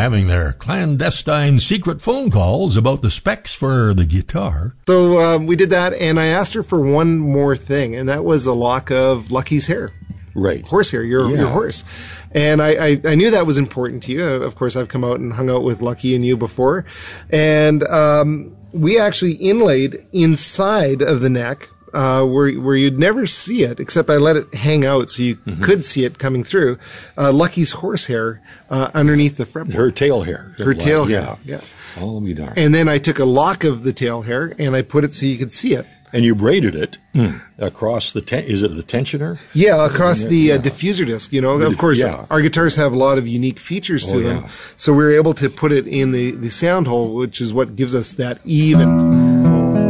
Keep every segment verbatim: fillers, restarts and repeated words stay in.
having their clandestine secret phone calls about the specs for the guitar. So um, we did that, and I asked her for one more thing, and that was a lock of Lucky's hair. Right. Horsehair, your, Yeah. your horse. And I, I, I knew that was important to you. Of course, I've come out and hung out with Lucky and you before. And um, we actually inlaid inside of the neck, uh, where where you'd never see it, except I let it hang out so you mm-hmm. could see it coming through, uh, Lucky's horsehair uh, underneath the fretboard. Her tail hair. Her tail yeah. hair, yeah. Oh, be darned. And then I took a lock of the tail hair, and I put it so you could see it. And you braided it mm. across the, ten- is it the tensioner? Yeah, across yeah, the yeah. Uh, diffuser disc. You know, The of dif- course, yeah. our guitars have a lot of unique features to Oh, them. yeah. So we were able to put it in the, the sound hole, which is what gives us that even,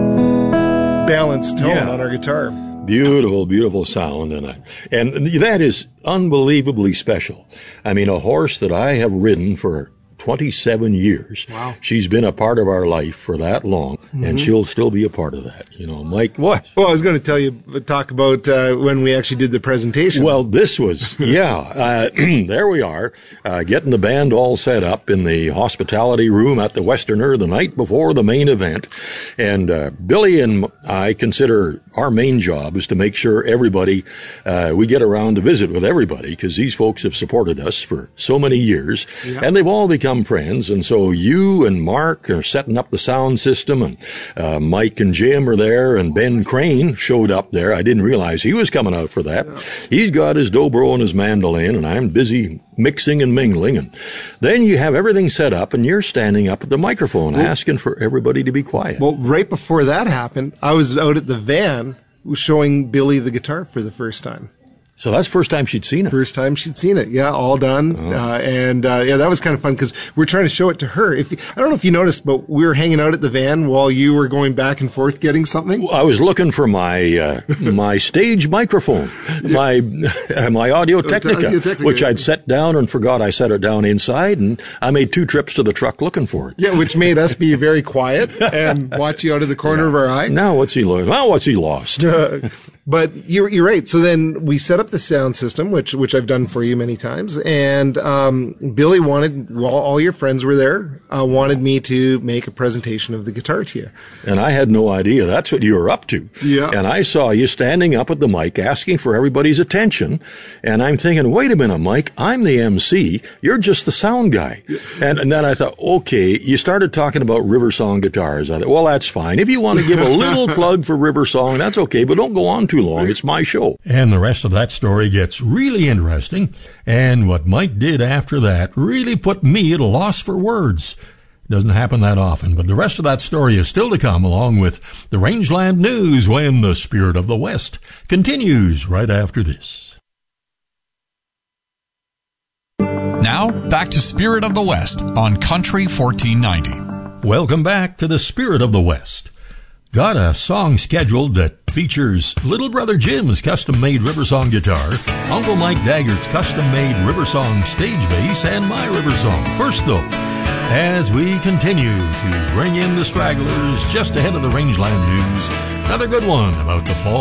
balanced tone Yeah. on our guitar. Beautiful, beautiful sound. And, I, and that is unbelievably special. I mean, a horse that I have ridden for twenty-seven years. Wow. She's been a part of our life for that long, mm-hmm. and she'll still be a part of that. You know, Mike, what? Well, I was going to tell you, talk about uh, when we actually did the presentation. Well, this was, yeah, uh, there we are, uh, getting the band all set up in the hospitality room at the Westerner the night before the main event. And uh, Billy and I consider our main job is to make sure everybody, uh, we get around to visit with everybody, because these folks have supported us for so many years, yep. and they've all become friends. And so you and Mark are setting up the sound system, and uh, Mike and Jim are there, and Ben Crane showed up there. I didn't realize he was coming out for that. Yeah. He's got his dobro and his mandolin, and I'm busy mixing and mingling. And then you have everything set up, and you're standing up at the microphone well, asking for everybody to be quiet. Well, right before that happened, I was out at the van showing Billy the guitar for the first time. So that's the first time she'd seen it. First time she'd seen it. Yeah, all done. Oh. Uh, and, uh, yeah, that was kind of fun because we're trying to show it to her. If I don't know if you noticed, but we were hanging out at the van while you were going back and forth getting something. I was looking for my, uh, my stage microphone, my, uh, my Audio Technica, Audio Technica, which I'd set down and forgot I set it down inside, and I made two trips to the truck looking for it. Yeah, which made us be very quiet and watch you out of the corner yeah. of our eye. Now what's he lost? Well, what's he lost? Uh, But you're, you're right. So then we set up the sound system, which, which I've done for you many times. And, um, Billy wanted, while all your friends were there, uh, wanted me to make a presentation of the guitar to you. And I had no idea that's what you were up to. Yeah. And I saw you standing up at the mic asking for everybody's attention. And I'm thinking, wait a minute, Mike, I'm the M C. You're just the sound guy. Yeah. And, and then I thought, okay, you started talking about Riversong guitars. I thought, well, that's fine. If you want to give a little plug for Riversong, that's okay, but don't go on too long. It's my show. And the rest of that story gets really interesting. And what Mike did after that really put me at a loss for words. Doesn't happen that often, but the rest of that story is still to come, along with the Rangeland News, when the Spirit of the West continues right after this. Now, back to Spirit of the West on Country fourteen ninety. Welcome back to the Spirit of the West. Got a song scheduled that features Little Brother Jim's custom-made Riversong guitar, Uncle Mike Daggert's custom-made Riversong stage bass, and my Riversong. First, though, as we continue to bring in the stragglers just ahead of the Rangeland News, another good one about the fall.